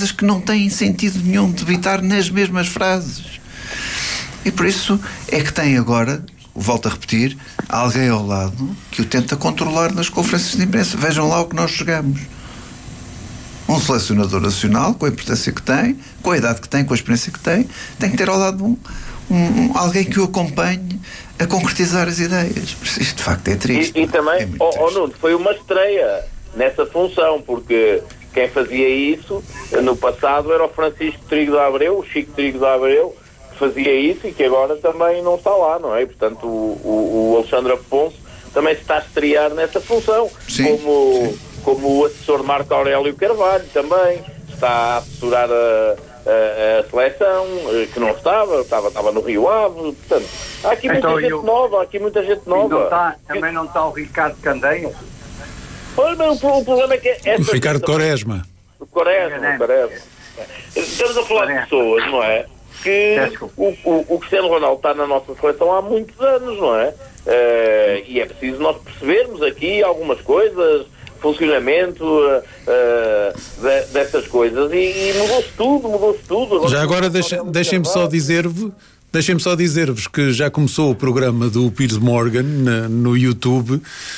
coisas que não têm sentido nenhum debitar nas mesmas frases. E por isso é que tem agora, volto a repetir, alguém ao lado que o tenta controlar nas conferências de imprensa. Vejam lá o que nós chegamos. Um selecionador nacional, com a importância que tem, com a idade que tem, com a experiência que tem que ter ao lado alguém que o acompanhe a concretizar as ideias. Isto de facto é triste. E também, Nuno, foi uma estreia nessa função, porque quem fazia isso no passado era o Francisco Trigo de Abreu, o Chico Trigo de Abreu, que fazia isso e que agora também não está lá, não é? E, portanto, o Alexandre Afonso também se está a estrear nessa função. Sim, como o assessor Marco Aurélio Carvalho também está a assessorar a seleção, que não estava no Rio Ave. Portanto, há aqui muita gente nova, também não está o Ricardo Candeias? Pois, mas o problema é que... O Ricardo Quaresma. O Quaresma. Estamos a falar de pessoas, não é? Que o Cristiano Ronaldo está na nossa seleção há muitos anos, não é? E é preciso nós percebermos aqui algumas coisas, funcionamento dessas coisas, e mudou-se tudo. Já agora deixem-me só dizer-vos que já começou o programa do Piers Morgan no YouTube.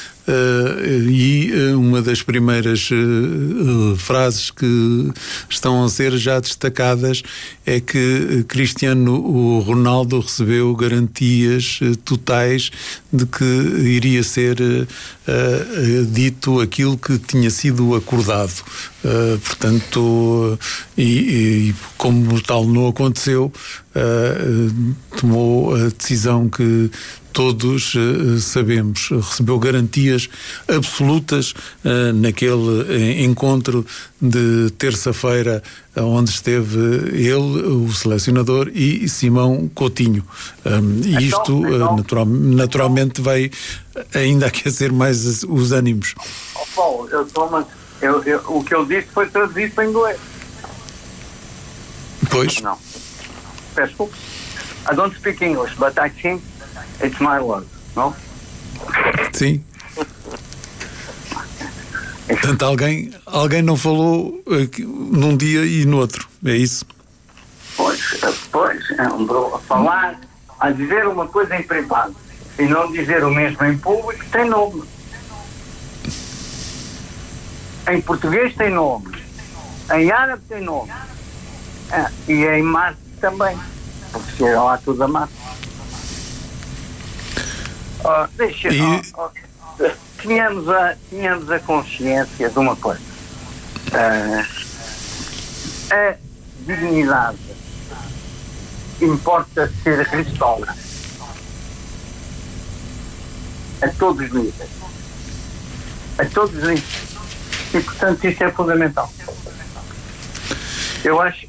E uma das primeiras frases que estão a ser já destacadas é que Cristiano Ronaldo recebeu garantias totais de que iria ser dito aquilo que tinha sido acordado. Portanto, e como tal não aconteceu, tomou a decisão que todos sabemos, recebeu garantias absolutas naquele encontro de terça-feira, onde esteve ele, o selecionador, e Simão Coutinho. Isto naturalmente vai ainda aquecer mais os ânimos. Paulo, o que eu disse foi traduzido para inglês. Pois. Não. Peço desculpa. I don't speak English, but I think it's my word, não? Sim. Portanto, alguém não falou num dia e no outro, é isso? Pois, falar, a dizer uma coisa em privado e não dizer o mesmo em público tem nome. Em português tem nome, em árabe tem nome, e em mate também, porque lá tudo a mate. Tínhamos a consciência de uma coisa. A dignidade importa ser restaurada a todos os níveis. E portanto isto é fundamental. Eu acho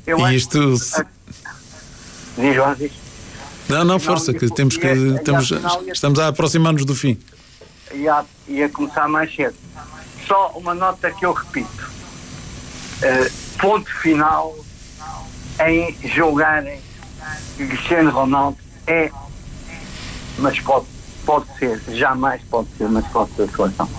diz. Não, força, que estamos a aproximar-nos do fim. Ia começar mais cedo. Só uma nota que eu repito. Ponto final em julgarem que Cristiano Ronaldo mas pode ser, jamais pode ser mascote da seleção.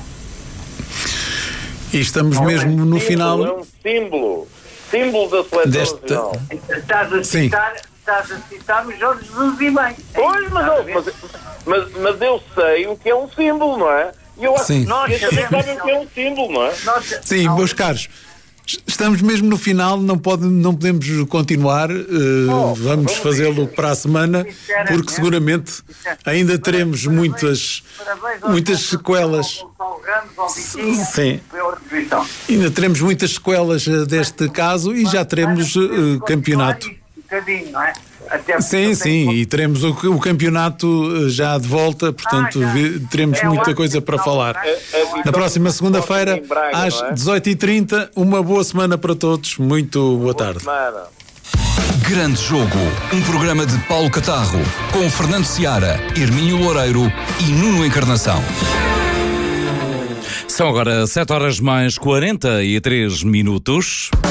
E estamos mesmo no final. É um símbolo da seleção nacional. Estás a citar o Jorge Jesus e bem. Pois, mas eu sei o que é um símbolo, não é? E eu acho que nós sabem o que é um símbolo, não é? Sim, meus caros, estamos mesmo no final, não podemos continuar, vamos fazê-lo para a semana, porque seguramente ainda teremos muitas sequelas. Sim. Ainda teremos muitas sequelas deste caso e já teremos campeonato. Não é? Sim, e teremos o campeonato já de volta, portanto teremos muita coisa para falar. Na próxima segunda-feira, às 18h30, uma boa semana para todos, muito boa tarde. Grande Jogo, um programa de Paulo Catarro, com Fernando Seara, Hermínio Loureiro e Nuno Encarnação. São agora 7h mais 43 minutos.